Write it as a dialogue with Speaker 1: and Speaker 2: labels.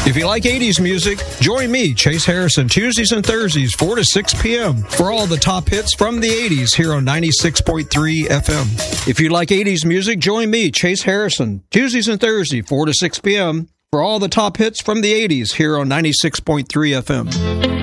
Speaker 1: If you like 80s music, join me, Chase Harrison, Tuesdays and Thursdays, 4 to 6 p.m. for all the top hits from the 80s here on 96.3 FM. If you like 80s music, join me, Chase Harrison, Tuesdays and Thursdays, 4 to 6 p.m. for all the top hits from the 80s here on 96.3 FM.